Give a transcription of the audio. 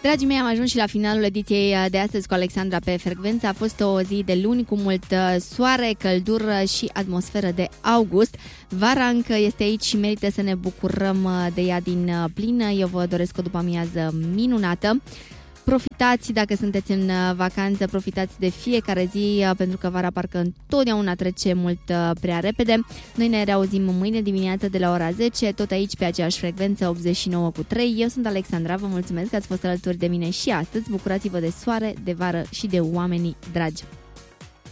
Dragii mei, am ajuns și la finalul ediției de astăzi cu Alexandra pe frecvență. A fost o zi de luni cu mult soare, căldură și atmosferă de august. Vara încă este aici și merită să ne bucurăm de ea din plin. Eu vă doresc o după-amiază minunată. Profitați, dacă sunteți în vacanță, profitați de fiecare zi, pentru că vara parcă întotdeauna trece mult prea repede. Noi ne reauzim mâine dimineață de la ora 10, tot aici pe aceeași frecvență 89,3. Eu sunt Alexandra, vă mulțumesc că ați fost alături de mine și astăzi. Bucurați-vă de soare, de vară și de oamenii dragi.